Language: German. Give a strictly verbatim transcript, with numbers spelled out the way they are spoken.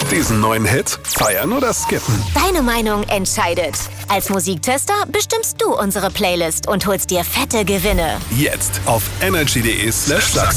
Diesen neuen Hit feiern oder skippen? Deine Meinung entscheidet. Als Musiktester bestimmst du unsere Playlist und holst dir fette Gewinne. Jetzt auf energy punkt de slash